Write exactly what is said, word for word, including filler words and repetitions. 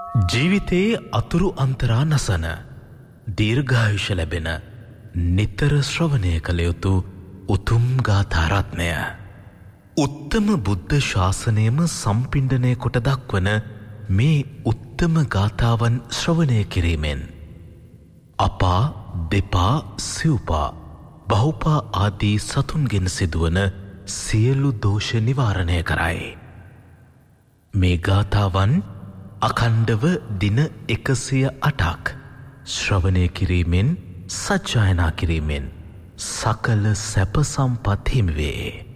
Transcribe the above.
ජීවිතයේ අතුරු අන්තරා නසන දීර්ඝායුෂ ලැබෙන නිතර ශ්‍රවණය කළ යුතු උතුම් ගාථාරත්නය උත්තම බුද්ධ ශාසනයම සම්පිණ්ඩනය කොට දක්වන මේ උත්තම ගාථාවන් ශ්‍රවණය කිරීමෙන් අපා දෙපා සිව්පා බහුපා ආදී සතුන්ගෙන් සිදුවන සියලු දෝෂ නිවාරණය කරයි. මේ ගාථාවන් අඛණ්ඩව දින එකසිය අටක් ශ්‍රවණය කිරීමෙන් සජ්ජායනා කිරීමෙන් සකල සැප සම්පත් හිමි වේ.